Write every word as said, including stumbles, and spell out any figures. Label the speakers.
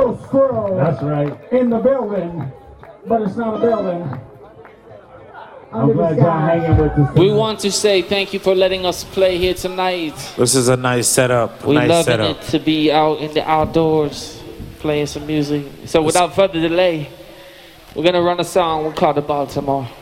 Speaker 1: little squirrel.
Speaker 2: That's right.
Speaker 1: In the building, but it's not a building.
Speaker 2: I'm glad y'all hanging with us.
Speaker 3: We want to say thank you for letting us play here tonight.
Speaker 4: This is a nice setup.
Speaker 3: We're
Speaker 4: nice
Speaker 3: loving
Speaker 4: setup.
Speaker 3: it to be out in the outdoors, playing some music. So without further delay, we're gonna run a song we call the Baltimore.